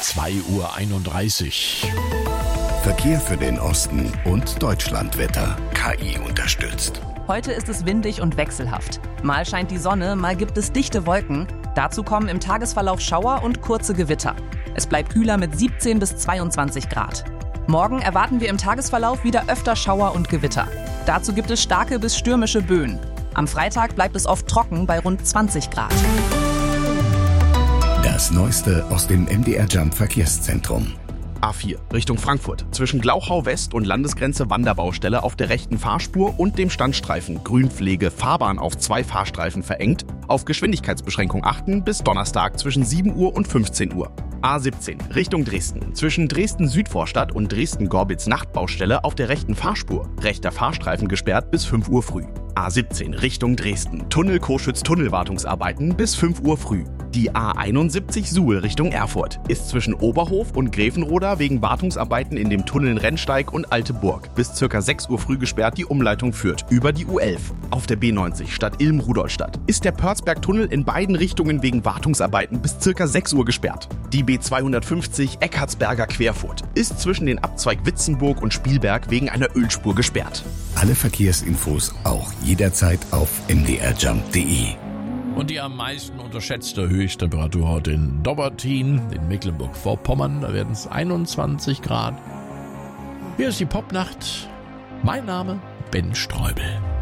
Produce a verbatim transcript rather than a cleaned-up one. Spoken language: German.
zwei Uhr einunddreißig. Verkehr für den Osten und Deutschlandwetter. K I unterstützt. Heute ist es windig und wechselhaft. Mal scheint die Sonne, mal gibt es dichte Wolken. Dazu kommen im Tagesverlauf Schauer und kurze Gewitter. Es bleibt kühler mit siebzehn bis zweiundzwanzig Grad. Morgen erwarten wir im Tagesverlauf wieder öfter Schauer und Gewitter. Dazu gibt es starke bis stürmische Böen. Am Freitag bleibt es oft trocken bei rund zwanzig Grad. Das Neueste aus dem M D R Jump Verkehrszentrum. A vier Richtung Frankfurt. Zwischen Glauchau West und Landesgrenze Wanderbaustelle auf der rechten Fahrspur und dem Standstreifen Grünpflege Fahrbahn auf zwei Fahrstreifen verengt. Auf Geschwindigkeitsbeschränkung achten bis Donnerstag zwischen sieben Uhr und fünfzehn Uhr. A siebzehn Richtung Dresden. Zwischen Dresden-Südvorstadt und Dresden-Gorbitz Nachtbaustelle auf der rechten Fahrspur. Rechter Fahrstreifen gesperrt bis fünf Uhr früh. A siebzehn Richtung Dresden. Tunnel Coschütz-Tunnelwartungsarbeiten bis fünf Uhr früh. Die A einundsiebzig Suhl Richtung Erfurt ist zwischen Oberhof und Grevenroda wegen Wartungsarbeiten in dem Tunnel Rennsteig und Alte Burg bis ca. sechs Uhr früh gesperrt. Die Umleitung führt über die U elf. Auf der B neunzig Stadt Ilm-Rudolstadt ist der Pörzberg-Tunnel in beiden Richtungen wegen Wartungsarbeiten bis ca. sechs Uhr gesperrt. Die B zweihundertfünfzig Eckhartsberger Querfurt ist zwischen den Abzweig Witzenburg und Spielberg wegen einer Ölspur gesperrt. Alle Verkehrsinfos auch jederzeit auf m d r jump punkt d e. Und die am meisten unterschätzte Höchsttemperatur heute in Dobbertin, in Mecklenburg-Vorpommern. Da werden es einundzwanzig Grad. Hier ist die Popnacht. Mein Name Ben Streubel.